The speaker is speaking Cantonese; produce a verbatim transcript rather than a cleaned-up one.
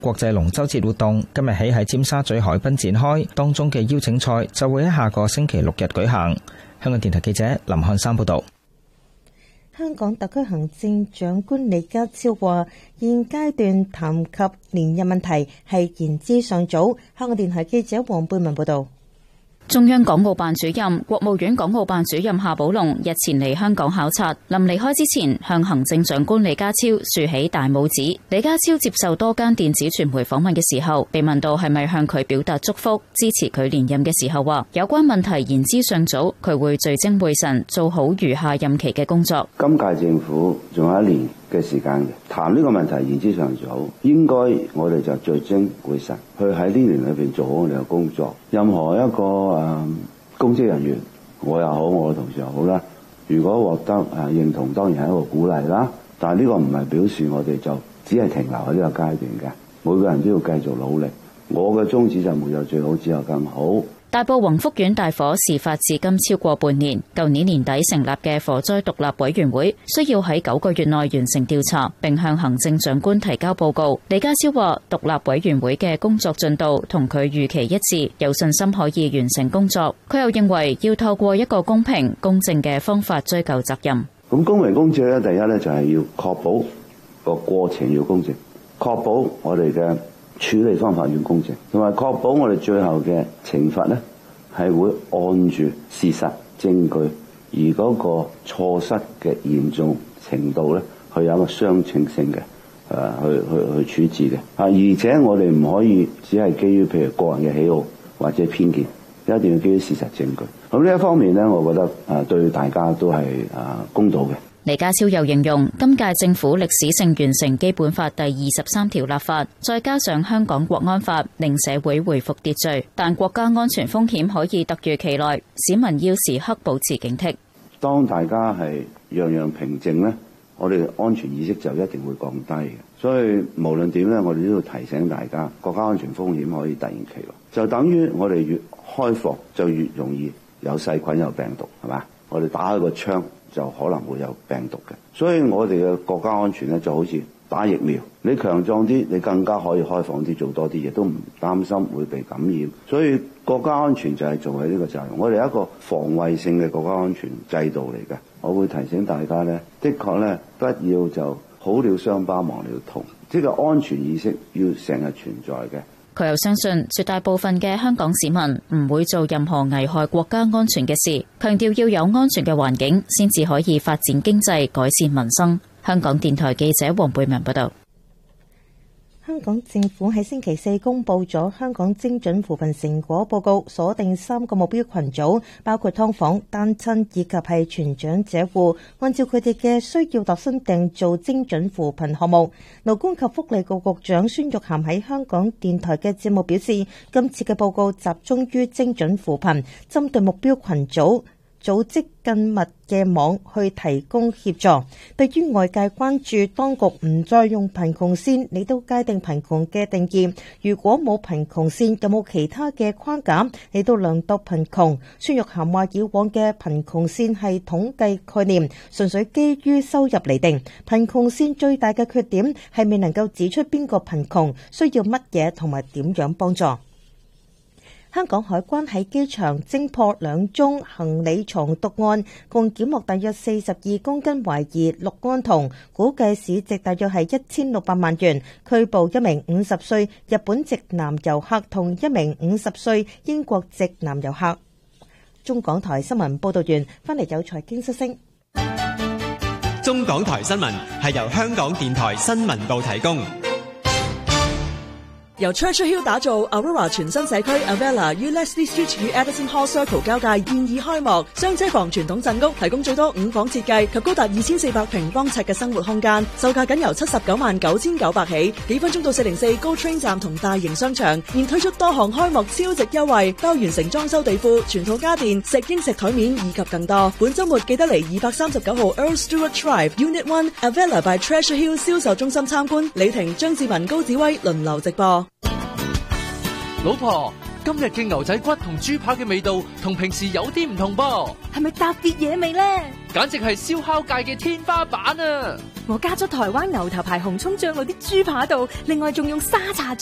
國際龍舟節活動今日起喺尖沙咀海濱展開，當中嘅邀請賽就會喺下個星期六日舉行。香港電台記者林漢山報道。 香港特區行政長官李家超話，現階段談及連任問題係言之尚早。香港電台記者黃貝文報道。 中央港澳辦主任、國務院港澳辦主任夏寶龍日前嚟香港考察，臨離開之前向行政長官李家超豎起大拇指。李家超接受多間電子傳媒訪問嘅時候，被問到係咪向佢表達祝福、支持佢連任嘅時候，話有關問題言之尚早，佢會聚精會神做好餘下任期嘅工作。 今屆政府仲有一年嘅時間嘅，談呢個問題言之尚早，應該我哋就聚精會神去喺呢年裏邊做好我哋嘅工作。任何一個誒、呃、公職人員，我又好，我嘅同事又好啦，如果獲得誒、呃、認同，當然係一個鼓勵啦。但係呢個唔係表示我哋就只係停留喺呢個階段嘅，每個人都要繼續努力。我嘅宗旨就沒有最好，只有更好。 大埔宏福苑大火事發至今超過半年，舊年年底成立嘅火災獨立委員會需要喺九個月內完成調查，並向行政長官提交報告。李家超話，獨立委員會嘅工作進度同佢預期一致，有信心可以完成工作。佢又認為要透過一個公平公正嘅方法追究責任。 咁公平公正咧，第一咧就係要確保個過程要公正，確保我哋嘅處理方法要公正，同埋確保我哋最後嘅懲罰咧係會按住事實證據，而嗰個錯失嘅嚴重程度咧，去有一個相稱性嘅誒去去去處置嘅啊！而且我哋唔可以只係基於譬如個人嘅喜好或者偏見，一定要基於事實證據。咁呢一方面咧，我覺得誒對大家都係誒公道嘅。 李家超又形容今屆政府歷史性完成基本法第二十三條立法，再加上香港國安法，令社會回復秩序，但國家安全風險可以突如其來，市民要時刻保持警惕。 當大家係樣樣平靜呢，我哋安全意識就一定會降低嘅。所以無論點呢，我哋都要提醒大家，國家安全風險可以突然其來，就等於我哋越開放就越容易有細菌有病毒，係嘛？我哋打開個窗就可能會有病毒嘅，所以我哋嘅國家安全咧就好似打疫苗，你強壯啲，你更加可以開放啲，做多啲嘢，都唔擔心會被感染。所以國家安全就係做喺呢個責任，我哋一個防衛性嘅國家安全制度嚟嘅。我會提醒大家咧，的確咧不要就好了傷疤忘了痛，即係安全意識要成日存在嘅。 佢又相信絕大部分嘅香港市民唔會做任何危害國家安全嘅事，強調要有安全嘅環境先至可以發展經濟、改善民生。香港電台記者黃貝文報道。 香港政府喺星期四公布咗香港精準扶貧成果報告，鎖定三個目標群組，包括劏房、單親以及係全長者戶，按照佢哋嘅需要度身訂做精準扶貧項目。勞工及福利局局長孫玉菡喺香港電台嘅節目表示，今次嘅報告集中於精準扶貧，針對目標群組組織更密嘅網去提供協助。對於外界關注當局唔再用貧窮線嚟到界定貧窮嘅定義，如果冇貧窮線，有冇其他嘅框架嚟到量度貧窮？孫玉菡話：以往嘅貧窮線係統計概念，純粹基於收入嚟定。貧窮線最大嘅缺點係未能夠指出邊個貧窮，需要乜嘢同埋點樣幫助。香港海關喺機場偵破兩宗行李藏毒案，共檢獲大約四十二公斤懷疑氯胺酮，估計市值大約係一千六百萬元，拘捕一名五十歲日本籍男遊客同一名五十歲英國籍男遊客。中港台新聞報道完，翻嚟有財經消息。 中港台新聞係由香港電台新聞部提供。 由 Treasure Hill 打造 Aurora 全新社區 Avella 於 Leslie Street 與 Edison Hall Circle 交界現已開幕，雙車房傳統鎮屋提供最多五房設計及高達二千四百平方尺嘅生活空間，售價僅由七十九萬九千九百起，幾分鐘到四零四 GO Train 站同大型商場，現推出多項開幕超值優惠，包完成裝修地庫、全套家電、石英石台面以及更多。本週末記得嚟二百三十九號 Earl Stewart Drive Unit One Avella by Treasure Hill 銷售中心參觀。李婷、張志文、高子威輪流直播。 老婆， 今日嘅牛仔骨同豬扒嘅味道同平時有啲唔同噃， 係咪特別野味呢？ 簡直係燒烤界嘅天花板啊！ 我加咗台灣牛頭牌紅蔥醬落啲豬扒度，另外仲用沙茶醬。